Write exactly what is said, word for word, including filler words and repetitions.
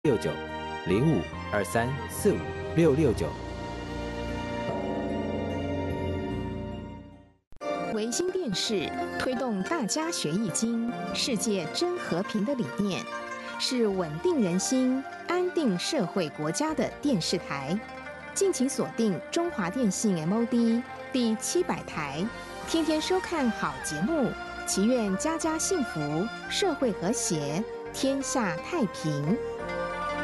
六九零五二三四五六六九。 维新电视推动大家学易经、世界真和平的理念，是稳定人心、安定社会国家的电视台。敬请锁定中华电信 M O D 第七百台，天天收看好节目，祈愿家家幸福，社会和谐，天下太平。